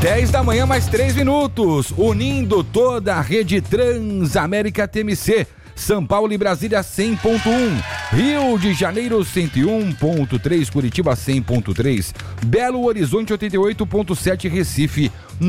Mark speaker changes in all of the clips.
Speaker 1: 10 da manhã, mais 3 minutos, unindo toda a rede Transamérica TMC. São Paulo e Brasília 100.1, Rio de Janeiro 101.3, Curitiba 100.3, Belo Horizonte 88.7, Recife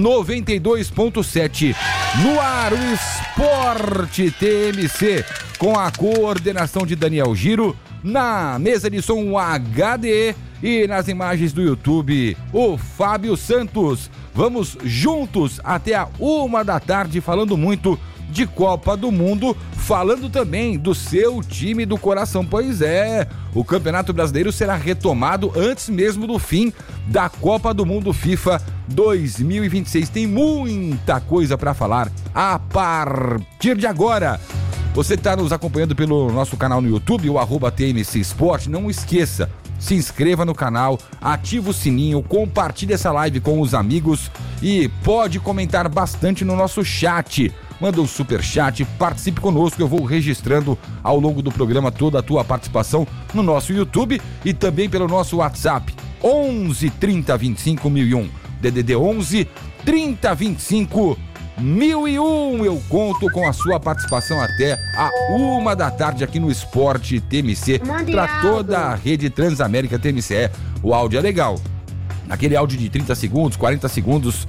Speaker 1: 92.7. No ar, o Esporte TMC, com a coordenação de Daniel Giro, na mesa de som o HDE e nas imagens do YouTube o Fábio Santos. Vamos juntos até a 1h falando muito de Copa do Mundo, falando também do seu time do coração. Pois é, o Campeonato Brasileiro será retomado antes mesmo do fim da Copa do Mundo FIFA 2026. Tem muita coisa para falar a partir de agora. Você está nos acompanhando pelo nosso canal no YouTube, o @TMC Esporte. Não esqueça, se inscreva no canal, ativa o sininho, compartilhe essa live com os amigos e pode comentar bastante no nosso chat. Manda um superchat, participe conosco, eu vou registrando ao longo do programa toda a tua participação no nosso YouTube e também pelo nosso WhatsApp, 11 30 25 1001, DDD 11 30 25 1001. Eu conto com a sua participação até a 1h aqui no Esporte TMC, para toda a rede Transamérica TMC. O áudio é legal. Naquele áudio de 30 segundos, 40 segundos,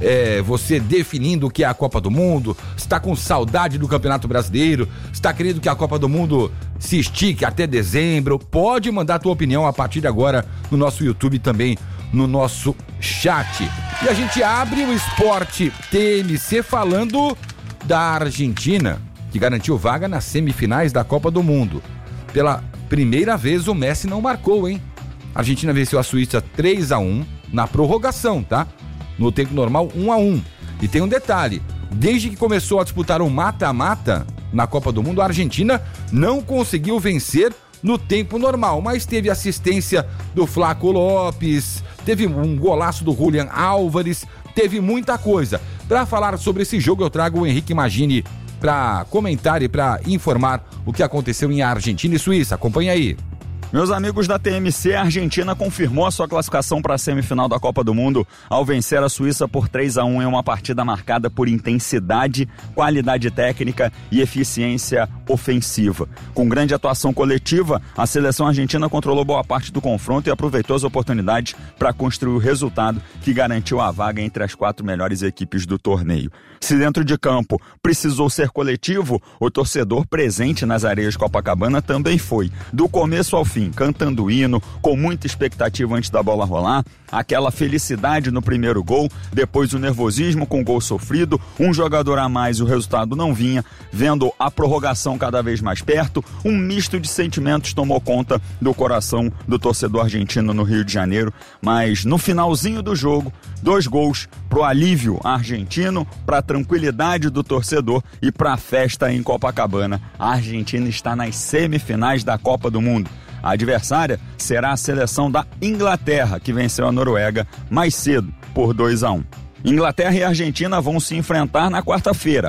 Speaker 1: você definindo o que é a Copa do Mundo, está com saudade do Campeonato Brasileiro, está querendo que a Copa do Mundo se estique até dezembro, pode mandar a tua opinião a partir de agora no nosso YouTube e também no nosso chat. E a gente abre o Esporte TMC falando da Argentina, que garantiu vaga nas semifinais da Copa do Mundo. Pela primeira vez o Messi não marcou, hein? A Argentina venceu a Suíça 3-1 na prorrogação, tá? No tempo normal, 1-1. E tem um detalhe, desde que começou a disputar o mata-mata na Copa do Mundo, a Argentina não conseguiu vencer no tempo normal, mas teve assistência do Flaco Lopes, teve um golaço do Julián Álvares, teve muita coisa. Para falar sobre esse jogo, eu trago o Henrique Magini para comentar e para informar o que aconteceu em Argentina e Suíça. Acompanha aí.
Speaker 2: Meus amigos da TMC, a Argentina confirmou a sua classificação para a semifinal da Copa do Mundo ao vencer a Suíça por 3-1 em uma partida marcada por intensidade, qualidade técnica e eficiência ofensiva. Com grande atuação coletiva, a seleção argentina controlou boa parte do confronto e aproveitou as oportunidades para construir o resultado que garantiu a vaga entre as 4 melhores equipes do torneio. Se dentro de campo precisou ser coletivo, o torcedor presente nas areias de Copacabana também foi, do começo ao fim, cantando hino, com muita expectativa antes da bola rolar, aquela felicidade no primeiro gol, depois o nervosismo com o gol sofrido, um jogador a mais e o resultado não vinha, vendo a prorrogação cada vez mais perto, um misto de sentimentos tomou conta do coração do torcedor argentino no Rio de Janeiro, mas no finalzinho do jogo, 2 gols pro alívio argentino, pra tranquilidade do torcedor e pra festa em Copacabana. A Argentina está nas semifinais da Copa do Mundo. A adversária será a seleção da Inglaterra, que venceu a Noruega mais cedo, por 2-1. Inglaterra e Argentina vão se enfrentar na quarta-feira,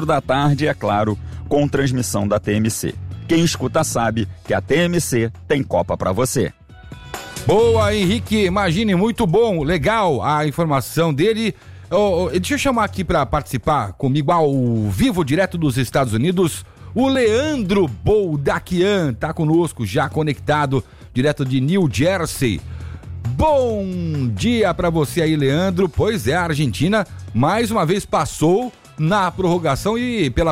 Speaker 2: 4h, é claro, com transmissão da TMC. Quem escuta sabe que a TMC tem Copa pra você.
Speaker 1: Boa, Henrique, imagine, muito bom, legal a informação dele. Deixa eu chamar aqui para participar comigo ao vivo, direto dos Estados Unidos, o Leandro Boldaquian, tá conosco, já conectado, direto de New Jersey. Bom dia para você aí, Leandro. Pois é, a Argentina mais uma vez passou na prorrogação e pela